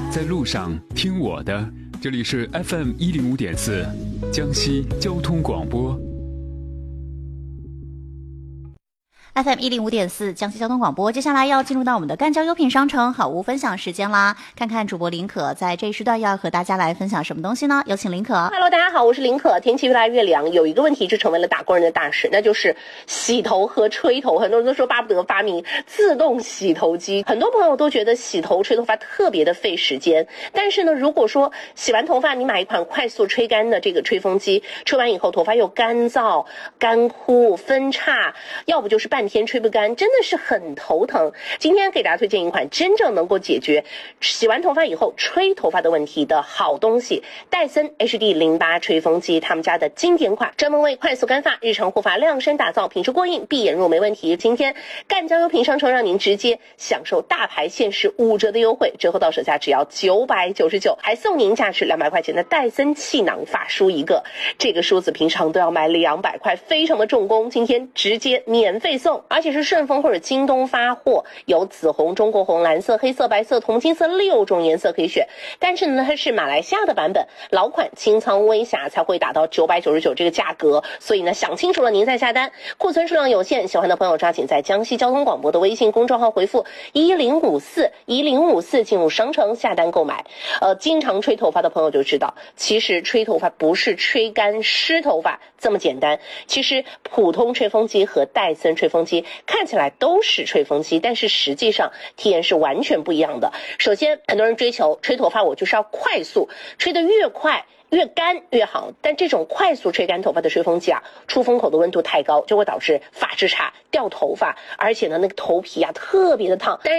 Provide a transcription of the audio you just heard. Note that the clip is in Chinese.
在路上听我的，这里是 FM105.4 江西交通广播。 FM105.4 江西交通广播，接下来要进入到我们的干交优品商城好物分享时间啦！看看主播林可在这一时段要和大家来分享什么东西呢？有请林可。 Hello， 大家好，我是林可。天气越来越凉，有一个问题就成为了打工人的大事，那就是洗头和吹头。很多人都说巴不得发明自动洗头机，很多朋友都觉得洗头吹头发特别的费时间。但是呢，如果说洗完头发，你买一款快速吹干的这个吹风机，吹完以后头发又干燥、干枯、分叉，要不就是半天吹不干，真的是很头疼。今天给大家推荐一款真正能够解决洗完头发以后吹头发的问题的好东西——戴森 HD08 吹风机，他们家的经典款，专门为快速干发、日常护发量身打造，品质过硬，闭眼入没问题。今天干交优品商城让您直接享受大牌限时5折的优惠，折后到手价只要999，还送您价值200块钱的戴森气囊发梳一个。这个梳子平常都要卖200块，非常的重工，今天直接免费送，而且是顺丰或者京东发货，有紫红、中国红、蓝色、黑色、白色、铜金色6种颜色可以选。但是呢，它是马来西亚的版本，老款清仓微瑕才会打到999这个价格，所以呢，想清楚了您再下单。库存数量有限，喜欢的朋友抓紧在江西交通广播的微信公众号回复1054进入商城下单购买。经常吹头发的朋友就知道，其实吹头发不是吹干湿头发这么简单。其实普通吹风机和戴森吹风机看起来都是吹风机，但是实际上体验是完全不一样的。首先，很多人追求吹头发我就是要快速，吹得越快越干越好，但这种快速吹干头发的吹风机啊，出风口的温度太高，就会导致发质差、掉头发，而且呢，那个头皮啊特别的烫。但是